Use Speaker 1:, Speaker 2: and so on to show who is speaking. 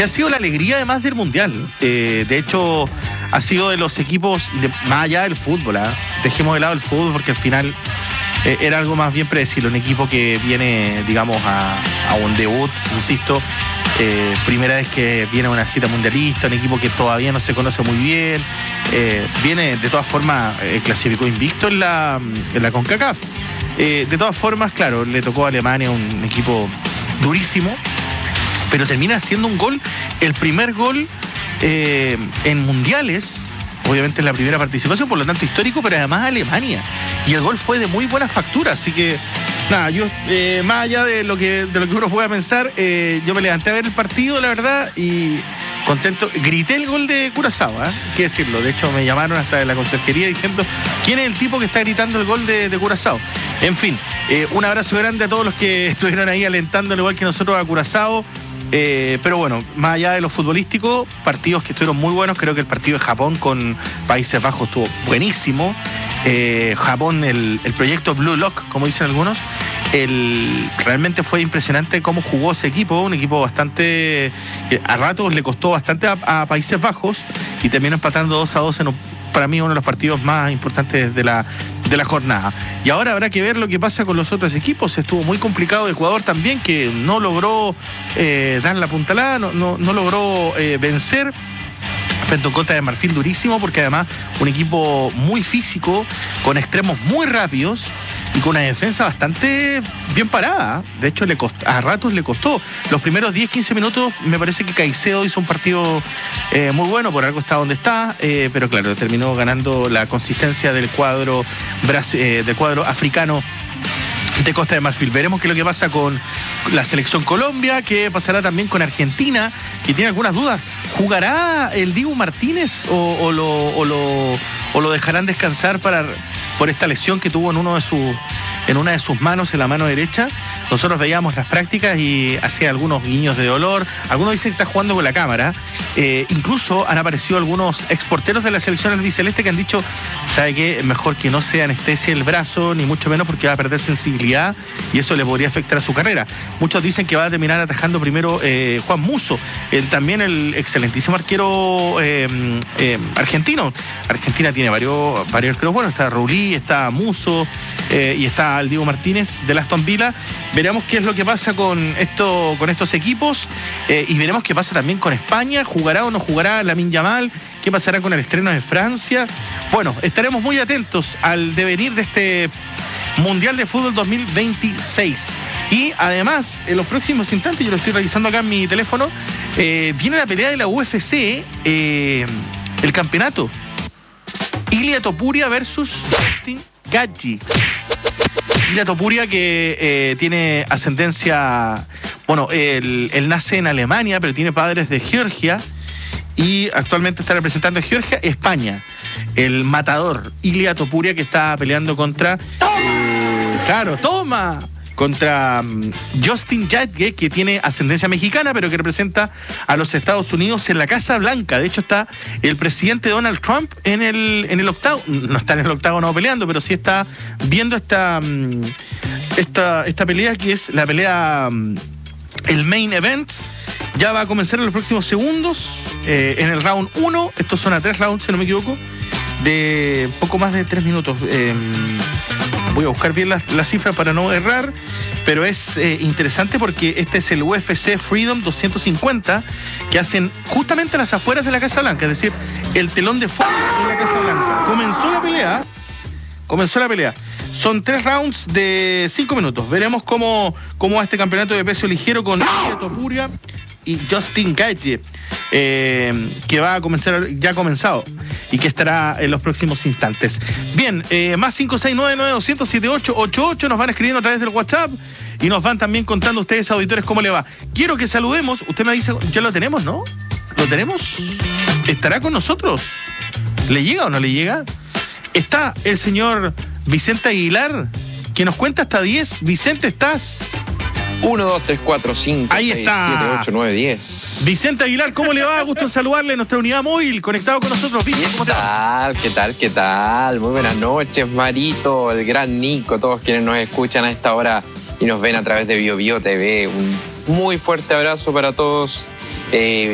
Speaker 1: ha sido la alegría además del Mundial. De hecho, ha sido de los equipos, más allá del fútbol, dejemos de lado el fútbol porque al final era algo más bien predecible, un equipo que viene, digamos, a un debut, insisto, primera vez que viene a una cita mundialista, un equipo que todavía no se conoce muy bien, viene de todas formas, clasificó invicto en la CONCACAF. De todas formas, claro, le tocó a Alemania un equipo durísimo, pero termina haciendo un gol, el primer gol en mundiales, obviamente es la primera participación, por lo tanto histórico, pero además Alemania. Y el gol fue de muy buena factura, así que nada, yo más allá de lo que uno pueda pensar, yo me levanté a ver el partido, la verdad, y contento. Grité el gol de Curazao, qué decirlo. De hecho, me llamaron hasta de la conserjería diciendo quién es el tipo que está gritando el gol de Curazao. En fin, un abrazo grande a todos los que estuvieron ahí alentando, al igual que nosotros, a Curazao. Pero bueno, más allá de lo futbolístico, partidos que estuvieron muy buenos. Creo que el partido de Japón con Países Bajos estuvo buenísimo. Japón, el proyecto Blue Lock, como dicen algunos, realmente fue impresionante cómo jugó ese equipo, un equipo bastante, a ratos le costó bastante a Países Bajos y terminó empatando 2-2 en para mí uno de los partidos más importantes de la jornada. Y ahora habrá que ver lo que pasa con los otros equipos. Estuvo muy complicado Ecuador también, que no logró dar la puntalada, no logró vencer frente a un Costa de Marfil durísimo, porque además un equipo muy físico, con extremos muy rápidos y con una defensa bastante bien parada. De hecho, a ratos le costó. Los primeros 10-15 minutos me parece que Caicedo hizo un partido muy bueno, por algo está donde está, pero claro, terminó ganando la consistencia del cuadro africano de Costa de Marfil. Veremos qué es lo que pasa con la selección Colombia, qué pasará también con Argentina, que tiene algunas dudas. ¿Jugará el Dibu Martínez o lo dejarán descansar por esta lesión que tuvo en una de sus manos, en la mano derecha? Nosotros veíamos las prácticas y hacía algunos guiños de dolor. Algunos dicen que está jugando con la cámara. Incluso han aparecido algunos exporteros de la selección albiceleste que han dicho, ¿sabe qué? Mejor que no se anestesie el brazo, ni mucho menos, porque va a perder sensibilidad y eso le podría afectar a su carrera. Muchos dicen que va a terminar atajando primero Juan Musso, también el excelentísimo arquero argentino. Argentina tiene varios arqueros buenos. Está Rulli, está Musso y está el Diego Martínez del Aston Villa. Veremos qué es lo que pasa con estos equipos y veremos qué pasa también con España. ¿Jugará o no jugará Lamine Yamal? ¿Qué pasará con el estreno de Francia? Bueno, estaremos muy atentos al devenir de este Mundial de Fútbol 2026. Y además, en los próximos instantes, yo lo estoy revisando acá en mi teléfono, viene la pelea de la UFC, el campeonato. Ilia Topuria versus Justin Gaethje. Ilia Topuria, que tiene ascendencia, bueno, él nace en Alemania, pero tiene padres de Georgia y actualmente está representando a Georgia, España. El matador Ilia Topuria, que está peleando contra contra Justin Gaethje, que tiene ascendencia mexicana, pero que representa a los Estados Unidos en la Casa Blanca. De hecho, está el presidente Donald Trump en el octavo. No está en el octágono peleando, pero sí está viendo esta pelea, que es la pelea, el main event. Ya va a comenzar en los próximos segundos, en el round 1. Estos son a 3 rounds, si no me equivoco, de poco más de 3 minutos. Voy a buscar bien las cifras para no errar, pero es interesante porque este es el UFC Freedom 250, que hacen justamente a las afueras de la Casa Blanca, es decir, el telón de fondo en la Casa Blanca. Comenzó la pelea. Son 3 rounds de 5 minutos. Veremos cómo va este campeonato de peso ligero con Ilia Topuria y Justin Gaethje, que va a comenzar, ya ha comenzado y que estará en los próximos instantes. Bien, más 56992007888 nos van escribiendo a través del WhatsApp y nos van también contando ustedes, auditores, cómo le va. Quiero que saludemos, usted me dice, ya lo tenemos, ¿no? ¿Lo tenemos? ¿Estará con nosotros? ¿Le llega o no le llega? Está el señor Vicente Aguilar, que nos cuenta hasta 10. Vicente, ¿estás?
Speaker 2: 1, 2, 3, 4, 5,
Speaker 1: Ahí
Speaker 2: 6,
Speaker 1: está.
Speaker 2: 7, 8, 9, 10.
Speaker 1: Vicente Aguilar, ¿cómo le va? Gusto en saludarle en nuestra unidad móvil, conectado con nosotros. Vicente, ¿cómo te va?
Speaker 2: ¿Qué tal? Muy buenas noches, Marito, el gran Nico, todos quienes nos escuchan a esta hora y nos ven a través de BioBio TV. Un muy fuerte abrazo para todos.